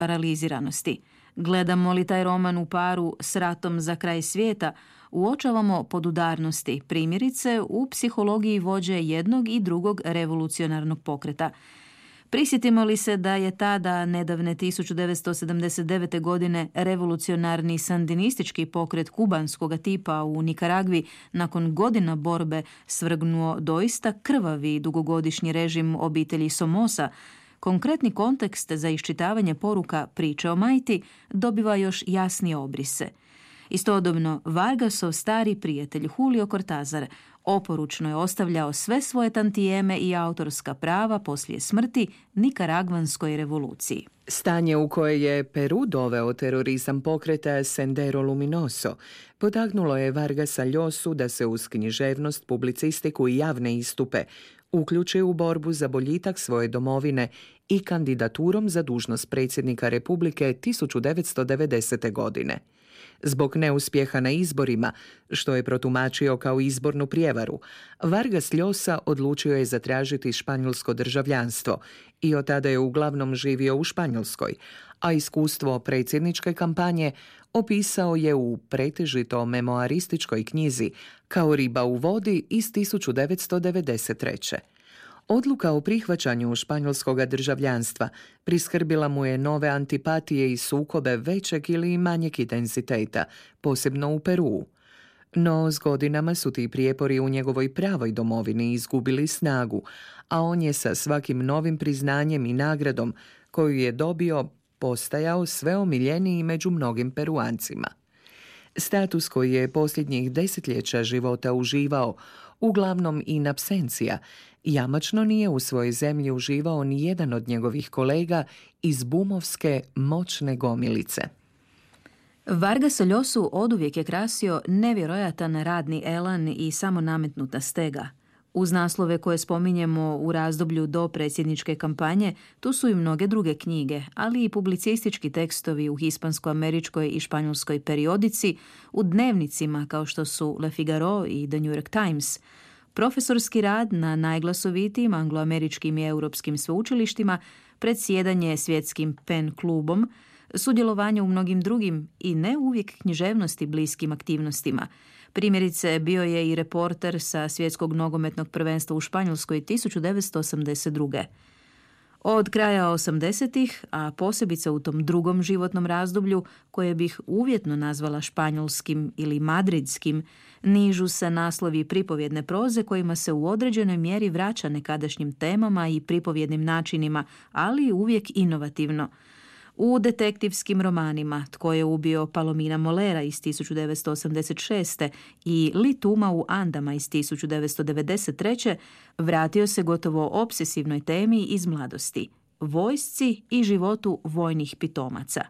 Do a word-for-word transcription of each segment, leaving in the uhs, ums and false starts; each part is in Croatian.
paraliziranosti. Gledamo li taj roman u paru s Ratom za kraj svijeta, uočavamo podudarnosti, primjerice u psihologiji vođe jednog i drugog revolucionarnog pokreta. Prisjetimo li se da je tada, nedavne tisuću devetsto sedamdeset devete. godine, revolucionarni sandinistički pokret kubanskog tipa u Nikaragvi nakon godina borbe svrgnuo doista krvavi dugogodišnji režim obitelji Somoza, konkretni kontekst za iščitavanje poruka priče o Majti dobiva još jasnije obrise. Istodobno, Vargasov stari prijatelj Julio Cortázar oporučno je ostavljao sve svoje tantijeme i autorska prava poslije smrti Nikaragvanskoj revoluciji. Stanje u koje je Peru doveo terorizam pokreta Sendero Luminoso potaknulo je Vargasa Llosu da se uz književnost, publicistiku i javne istupe uključi u borbu za boljitak svoje domovine i kandidaturom za dužnost predsjednika Republike tisuću devetsto devedesete. godine. Zbog neuspjeha na izborima, što je protumačio kao izbornu prijevaru, Vargas Llosa odlučio je zatražiti španjolsko državljanstvo i od tada je uglavnom živio u Španjolskoj, a iskustvo predsjedničke kampanje opisao je u pretežito memoarističkoj knjizi Kao riba u vodi iz tisuću devetsto devedeset treće. Odluka o prihvaćanju španjolskog državljanstva priskrbila mu je nove antipatije i sukobe većeg ili manjeg intenziteta, posebno u Peruu. No, s godinama su ti prijepori u njegovoj pravoj domovini izgubili snagu, a on je sa svakim novim priznanjem i nagradom koju je dobio postajao sve omiljeniji među mnogim Peruancima. Status koji je posljednjih desetljeća života uživao, uglavnom in absencija, jamačno nije u svojoj zemlji uživao ni jedan od njegovih kolega iz bumovske moćne gomilice. Vargasa Llosu oduvijek je krasio nevjerojatan radni elan i samo nametnuta stega. Uz naslove koje spominjemo u razdoblju do predsjedničke kampanje, tu su i mnoge druge knjige, ali i publicistički tekstovi u hispansko-američkoj i španjolskoj periodici, u dnevnicima kao što su Le Figaro i The New York Times, profesorski rad na najglasovitijim angloameričkim i europskim sveučilištima, predsjedanje svjetskim Pen klubom, sudjelovanje u mnogim drugim i ne uvijek književnosti bliskim aktivnostima. Primjerice, bio je i reporter sa svjetskog nogometnog prvenstva u Španjolskoj tisuću devetsto osamdeset druge. Od kraja osamdesetih, a posebice u tom drugom životnom razdoblju, koje bih uvjetno nazvala španjolskim ili madridskim, nižu se naslovi pripovjedne proze kojima se u određenoj mjeri vraća nekadašnjim temama i pripovjednim načinima, ali uvijek inovativno. U detektivskim romanima Tko je ubio Palomina Molera iz tisuću devetsto osamdeset šeste. i Lituma u Andama iz tisuću devetsto devedeset treće. vratio se gotovo obsesivnoj temi iz mladosti, vojsci i životu vojnih pitomaca.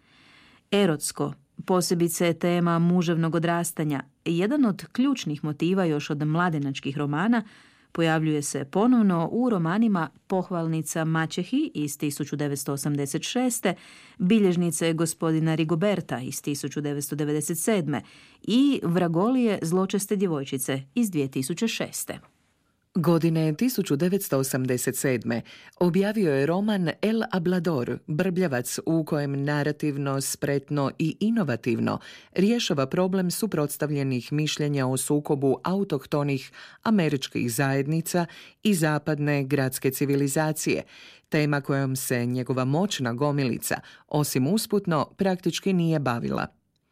Erotsko, posebice tema muževnog odrastanja, jedan od ključnih motiva još od mladenačkih romana, pojavljuje se ponovno u romanima Pohvalnica maćehi iz tisuću devetsto osamdeset šeste. Bilježnice gospodina Rigoberta iz tisuću devetsto devedeset sedme. i Vragolije zločeste djevojčice iz dvije tisuće šeste. Godine tisuću devetsto osamdeset sedme. objavio je roman El Hablador, brbljavac u kojem narativno, spretno i inovativno rješava problem suprotstavljenih mišljenja o sukobu autohtonih američkih zajednica i zapadne gradske civilizacije, tema kojom se njegova moćna gomilica, osim usputno, praktički nije bavila.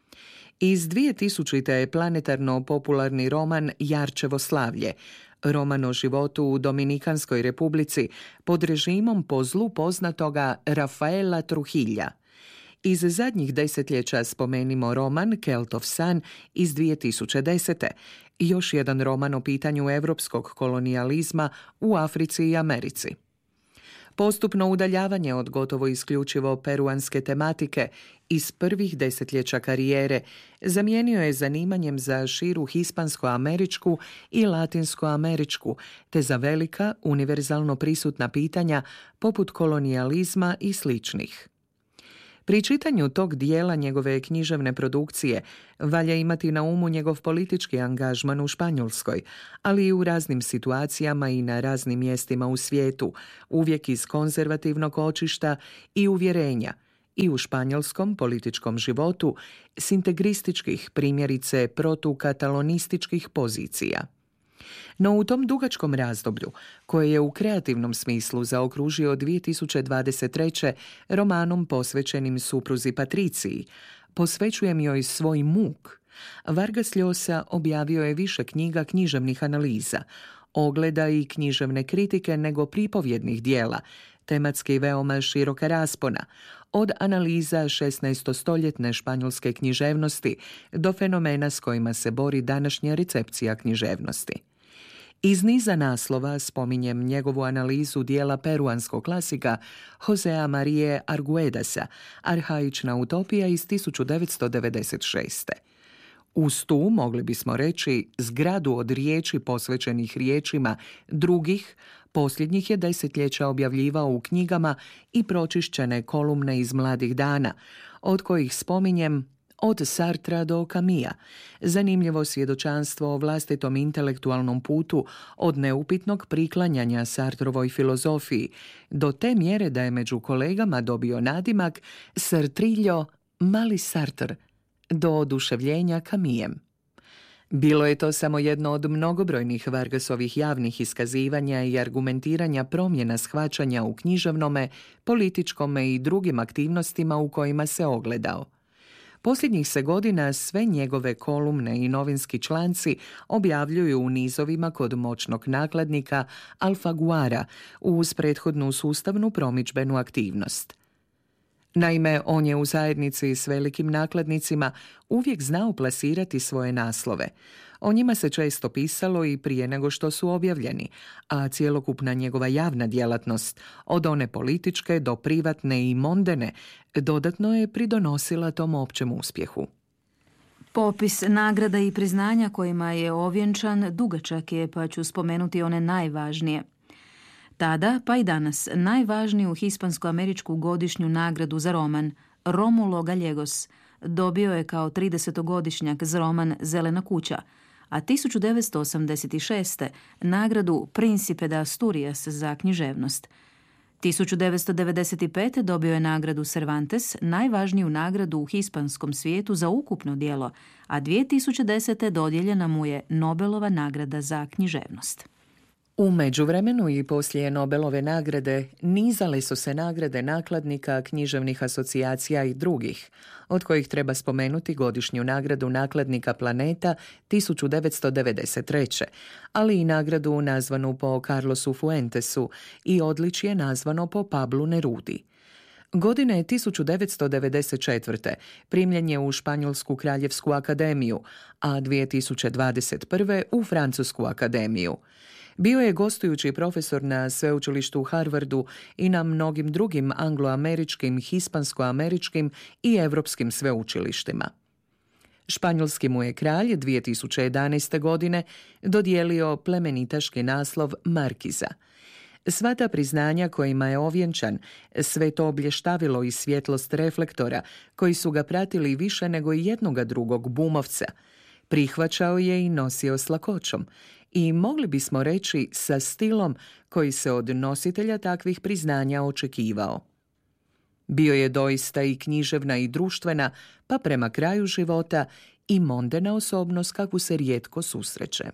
Iz dvije tisućite. je planetarno popularni roman Jarčevo slavlje, roman o životu u Dominikanskoj republici pod režimom po zlu poznatoga Rafaela Trujilla. Iz zadnjih desetljeća spomenimo roman Keltov san iz dvije tisuće desete. Još jedan roman o pitanju europskog kolonijalizma u Africi i Americi. Postupno udaljavanje od gotovo isključivo peruanske tematike iz prvih desetljeća karijere zamijenio je zanimanjem za širu hispansko-američku i latinsko-američku, te za velika, univerzalno prisutna pitanja poput kolonijalizma i sličnih. Pri čitanju tog dijela njegove književne produkcije valja imati na umu njegov politički angažman u Španjolskoj, ali i u raznim situacijama i na raznim mjestima u svijetu, uvijek iz konzervativnog očišta i uvjerenja, i u španjolskom političkom životu s integrističkih, primjerice protukatalonističkih pozicija. No u tom dugačkom razdoblju, koje je u kreativnom smislu zaokružio dvije tisuće dvadeset treće romanom posvećenim supruzi Patriciji, Posvećujem joj svoj muk, Vargas Llosa objavio je više knjiga književnih analiza, ogleda i književne kritike nego pripovjednih dijela, tematski veoma široka raspona, od analiza šesnaestostoljetne španjolske književnosti do fenomena s kojima se bori današnja recepcija književnosti. Iz niza naslova spominjem njegovu analizu dijela peruanskog klasika Josea Marie Arguedasa, Arhaična utopija iz tisuću devetsto devedeset šeste. Uz tu, mogli bismo reći, zgradu od riječi posvećenih riječima drugih, posljednjih je desetljeća objavljivao u knjigama i pročišćene kolumne iz Mladih dana, od kojih spominjem Od Sartra do Camilla, zanimljivo svjedočanstvo o vlastitom intelektualnom putu od neupitnog priklanjanja Sartrovoj filozofiji, do te mjere da je među kolegama dobio nadimak Sartrillo Mali Sartre, do oduševljenja Camillem. Bilo je to samo jedno od mnogobrojnih Vargasovih javnih iskazivanja i argumentiranja promjena shvaćanja u književnome, političkome i drugim aktivnostima u kojima se ogledao. Posljednjih se godina sve njegove kolumne i novinski članci objavljuju u nizovima kod moćnog nakladnika Alfaguara uz prethodnu sustavnu promidžbenu aktivnost. Naime, on je u zajednici s velikim nakladnicima uvijek znao plasirati svoje naslove. O njima se često pisalo i prije nego što su objavljeni, a cjelokupna njegova javna djelatnost, od one političke do privatne i mondene, dodatno je pridonosila tom općem uspjehu. Popis nagrada i priznanja kojima je ovjenčan dugačak je, pa ću spomenuti one najvažnije. Tada, pa i danas, najvažniju hispansko-američku godišnju nagradu za roman, Rómulo Gallegos, dobio je kao tridesetogodišnjak za roman Zelena kuća, a tisuću devetsto osamdeset šeste. nagradu Príncipe de Asturias za književnost. tisuću devetsto devedeset pete. dobio je nagradu Cervantes, najvažniju nagradu u hispanskom svijetu za ukupno djelo, a dvije tisuće desete. dodijeljena mu je Nobelova nagrada za književnost. U međuvremenu i poslije Nobelove nagrade nizale su se nagrade nakladnika, književnih asocijacija i drugih, od kojih treba spomenuti godišnju nagradu nakladnika Planeta tisuću devetsto devedeset treće. ali i nagradu nazvanu po Carlosu Fuentesu i odličje nazvano po Pablu Nerudi. Godine tisuću devetsto devedeset četvrte. primljen je u Španjolsku kraljevsku akademiju, a dvije tisuće dvadeset prve. u Francusku akademiju. Bio je gostujući profesor na sveučilištu u Harvardu i na mnogim drugim angloameričkim, hispansko-američkim i europskim sveučilištima. Španjolski mu je kralj dvije tisuće jedanaeste. godine dodijelio plemenitaški naslov Markiza. Sva ta priznanja kojima je ovjenčan, sve to oblještavilo i svjetlost reflektora koji su ga pratili više nego i jednoga drugog bumovca. Prihvaćao je i nosio s lakoćom i mogli bismo reći sa stilom koji se od nositelja takvih priznanja očekivao. Bio je doista i književna i društvena, pa prema kraju života i mondena osobnost kakvu se rijetko susreće.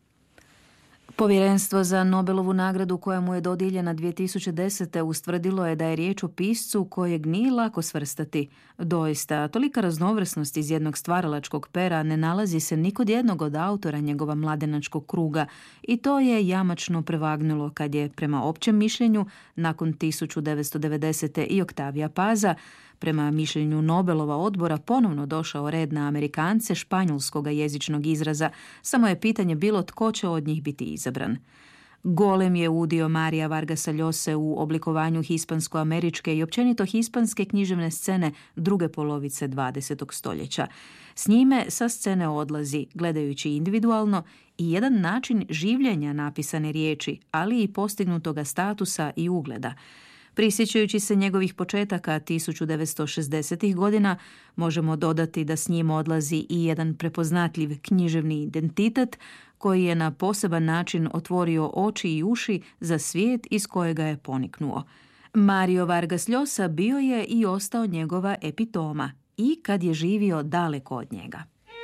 Povjerenstvo za Nobelovu nagradu koja mu je dodijeljena dvije tisuće desete. ustvrdilo je da je riječ o piscu kojeg nije lako svrstati. Doista, tolika raznovrsnost iz jednog stvaralačkog pera ne nalazi se ni kod jednog od autora njegova mladenačkog kruga i to je jamačno prevagnulo kad je, prema općem mišljenju, nakon tisuću devetsto devedesete. i Oktavija Paza, prema mišljenju Nobelova odbora ponovno došao red na Amerikance španjolskoga jezičnog izraza, samo je pitanje bilo tko će od njih biti izabran. Golem je udio Marija Vargasa Llose u oblikovanju hispansko-američke i općenito hispanske književne scene druge polovice dvadesetog stoljeća. S njime sa scene odlazi, gledajući individualno, i jedan način življenja napisane riječi, ali i postignutoga statusa i ugleda. Prisjećajući se njegovih početaka tisuću devetsto šezdesetih. godina, možemo dodati da s njim odlazi i jedan prepoznatljiv književni identitet koji je na poseban način otvorio oči i uši za svijet iz kojega je poniknuo. Mario Vargas Llosa bio je i ostao njegova epitoma, i kad je živio daleko od njega.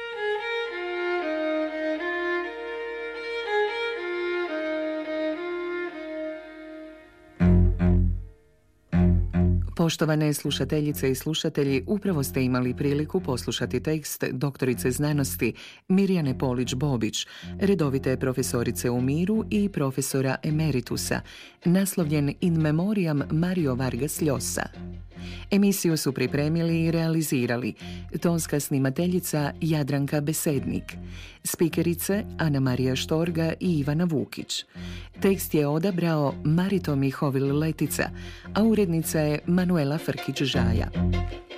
Poštovane slušateljice i slušatelji, upravo ste imali priliku poslušati tekst doktorice znanosti Mirjane Polić-Bobić, redovite profesorice u miru i profesora emeritusa, naslovljen In memoriam Mario Vargas Llosa. Emisiju su pripremili i realizirali tonska snimateljica Jadranka Besednik, spikerice Ana Marija Štorga i Ivana Vukić. Tekst je odabrao Marito Mihovil Letica, a urednica je Manuela Frkić-Žaja.